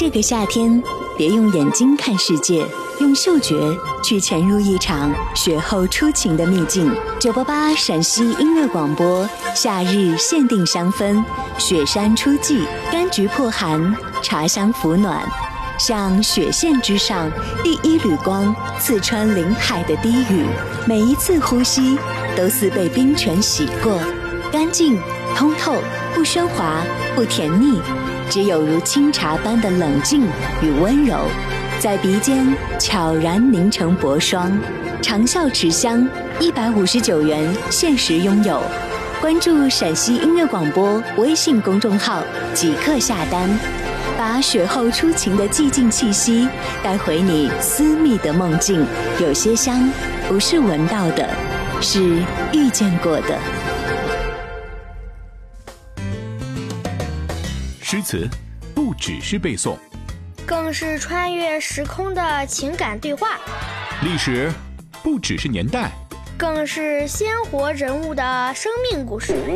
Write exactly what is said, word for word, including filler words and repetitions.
这个夏天，别用眼睛看世界，用嗅觉去潜入一场雪后初晴的秘境。九八八陕西音乐广播，夏日限定香氛，雪山初霁，柑橘破寒，茶香抚暖。像雪线之上第一缕光，刺穿林海的低语，每一次呼吸都似被冰泉洗过，干净通透，不喧哗，不甜腻，只有如清茶般的冷静与温柔，在鼻尖悄然凝成薄霜。长效持香，一百五十九元限时拥有。关注陕西音乐广播微信公众号，即刻下单，把雪后初晴的寂静气息带回你私密的梦境。有些香不是闻到的，是遇见过的。 诗词不只是背诵， 更是穿越时空的情感对话； 历史不只是年代， 更是鲜活人物的生命故事。